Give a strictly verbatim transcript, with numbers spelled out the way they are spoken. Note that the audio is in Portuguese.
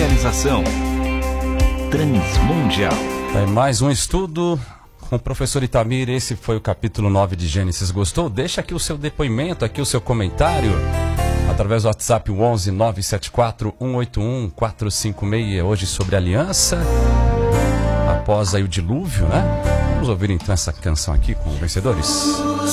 Realização Transmundial. É mais um estudo com o professor Itamir. Esse foi o capítulo nove de Gênesis. Gostou? Deixa aqui o seu depoimento, aqui o seu comentário, através do WhatsApp onze nove sete quatro um oito um quatro cinco seis. Hoje sobre aliança, após aí o dilúvio, né? Vamos ouvir então essa canção aqui com vencedores.